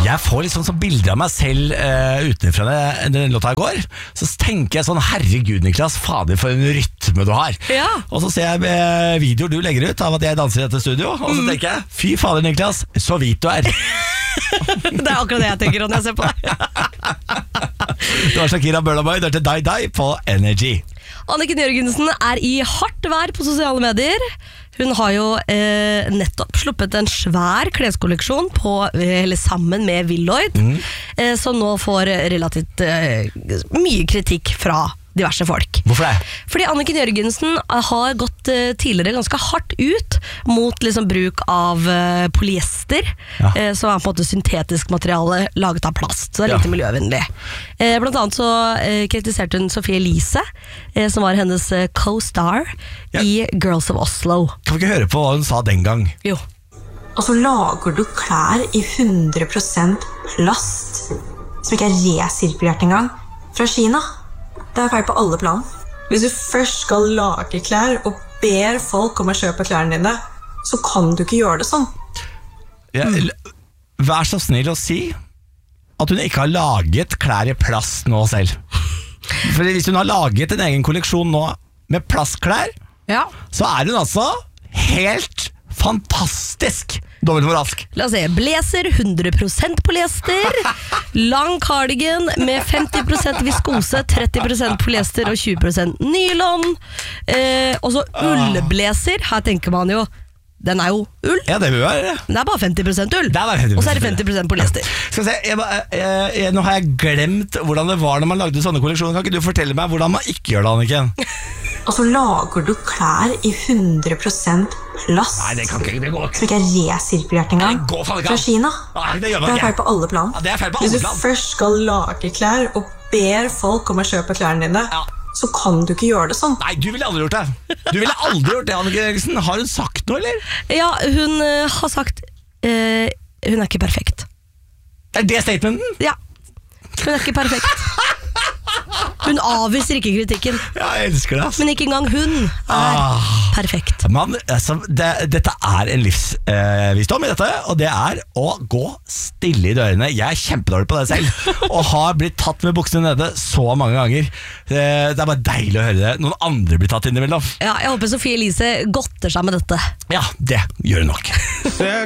Jeg får litt sånn bilder av meg selv utenfra den låta går. Så tenker jeg sånn, herregud Niklas, fader for en rytme du har. Ja. Og så ser jeg videoer du legger ut av at jeg danser i dette studio. Og så tenker jeg, fy fader Niklas, så hvit du er. Det er akkurat det jeg tenker når jeg ser på deg. Det var Shakira Burna Boy, det er til Die Die på Energy. Anniken Jørgensen er i hardt vær på sosiale medier. Hun har jo nettopp sluppet en svær kleskolleksjon sammen med Willoyd, som nå får relativt mye kritikk fra diverse folk. Hvorfor det? Fordi Anniken Jørgensen har gått tidligere ganske hardt ut mot liksom bruk av polyester, som er på en måte syntetisk materiale laget av plast, så det er lite miljøvennlig. Blant annet så kritiserte hun Sophie Elise, som var hennes co-star i Girls of Oslo. Kan vi ikke høre på hva hun sa den gang? Jo. Og så lager du klær i 100% plast, som ikke er resirkulert engang, fra Kina. Det er feil på alle plan. Hvis du først skal lage klær og ber folk om å kjøpe klærne dine, så kan du ikke gjøre det sånn. Vær så snill å si at hun ikke har laget klær i plast nå selv. For hvis hun har laget en egen kolleksjon nå med plastklær, så er hun altså helt fantastisk dobbeltmoralsk. La oss se, blazer 100% polyester, lang cardigan med 50% viskose, 30% polyester og 20% nylon, og så ullblazer. Her tenker man jo, den er jo ull. Ja, det vil være det. Den er bare 50% ull, Det er bare 50% og så er det 50% polyester. Skal vi se, nå har jeg glemt hvordan det var når man lagde sånne kolleksjoner. Kan ikke du fortelle meg hvordan man ikke gjør det, Anniken? Og så lager du klær i 100% plast. Nei, det kan ikke, det går ikke. Som ikke er resirkulert engang, Det går faen ikke fra an. Kina. Nei, det gjør man Det er ikke. feil på alle plan. Ja, det er feil på Hvis alle du plan. først skal lage klær og ber folk om å kjøpe klærne dine, så kan du ikke gjøre det sånn. Nei, du ville aldri gjort det. Du ville aldri gjort det, Anniken Jørgensen. Har hun sagt noe, eller? Ja, hun har sagt, hun er ikke perfekt. Er det statementen? Ja, hun er ikke perfekt. Hun avviser ikke kritikken, Ja, jeg elsker det, altså. men ikke engang hun er perfekt. Man, altså, dette er en livsvisdom i dette, og det er å gå stille i dørene. Jeg er kjempedårlig på det selv, og har blitt tatt med buksene nede så mange ganger. Det er bare deilig å høre det. Noen andre blir tatt innimellom. Ja, jeg håper Sophie Elise godter seg med dette. Ja, det gjør hun nok.